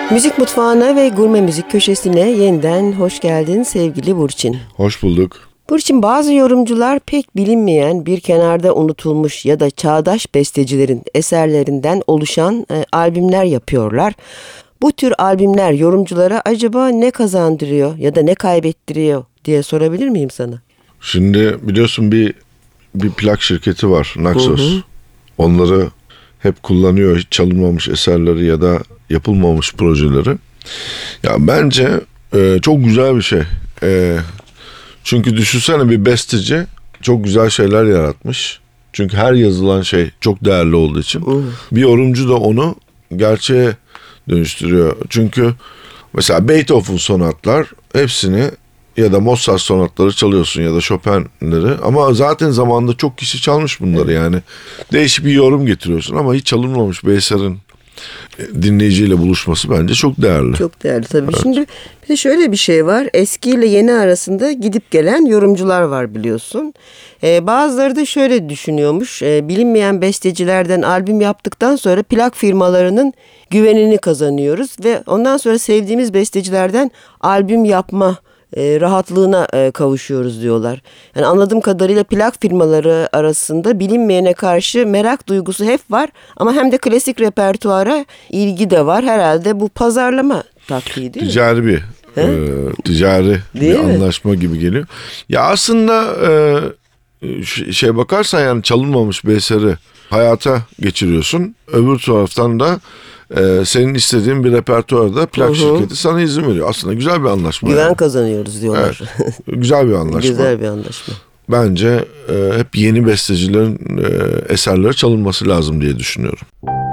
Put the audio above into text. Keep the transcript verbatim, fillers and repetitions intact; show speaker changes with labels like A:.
A: Müzik mutfağına ve gurme müzik köşesine yeniden hoş geldin sevgili Burçin.
B: Hoş bulduk.
A: Burçin, bazı yorumcular pek bilinmeyen, bir kenarda unutulmuş ya da çağdaş bestecilerin eserlerinden oluşan e, albümler yapıyorlar. Bu tür albümler yorumculara acaba ne kazandırıyor ya da ne kaybettiriyor diye sorabilir miyim sana?
B: Şimdi biliyorsun bir bir plak şirketi var, Naxos. Hı hı. Onları hep kullanıyor, hiç çalınmamış eserleri ya da yapılmamış projeleri. Ya bence e, çok güzel bir şey. E, çünkü düşünsene, bir besteci çok güzel şeyler yaratmış. Çünkü her yazılan şey çok değerli olduğu için. Hı. Bir yorumcu da onu gerçeğe dönüştürüyor. Çünkü mesela Beethoven sonatlar hepsini ya da Mozart sonatları çalıyorsun ya da Chopin'leri, ama zaten zamanında çok kişi çalmış bunları. Evet. Yani değişik bir yorum getiriyorsun ama hiç çalınmamış bir eserin dinleyiciyle buluşması bence çok değerli.
A: Çok değerli tabii.
B: Evet.
A: Şimdi bir de şöyle bir şey var. Eski ile yeni arasında gidip gelen yorumcular var, biliyorsun. Ee, bazıları da şöyle düşünüyormuş. Ee, bilinmeyen bestecilerden albüm yaptıktan sonra plak firmalarının güvenini kazanıyoruz ve ondan sonra sevdiğimiz bestecilerden albüm yapma E, rahatlığına e, kavuşuyoruz diyorlar. Yani anladığım kadarıyla plak firmaları arasında bilinmeyene karşı merak duygusu hep var, ama hem de klasik repertuara ilgi de var. Herhalde bu pazarlama taktiği değil
B: ticari
A: mi?
B: bir e, ticari değil bir mi? Anlaşma gibi geliyor. Ya aslında e, şey bakarsan, yani çalınmamış bir eseri hayata geçiriyorsun. Öbür taraftan da Ee, senin istediğin bir repertuarda plak, hı hı, şirketi sana izin veriyor. Aslında güzel bir anlaşma.
A: Güven
B: yani.
A: kazanıyoruz diyorlar.
B: Evet, güzel bir anlaşma.
A: Güzel bir anlaşma.
B: Bence e, hep yeni bestecilerin e, eserleri çalınması lazım diye düşünüyorum.